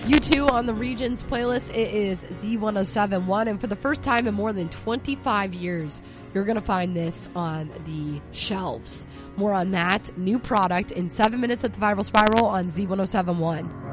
U2 on the Regions playlist. It is Z1071, and for the first time in more than 25 years, you're going to find this on the shelves. More on that new product in 7 minutes at the Viral Spiral on Z1071.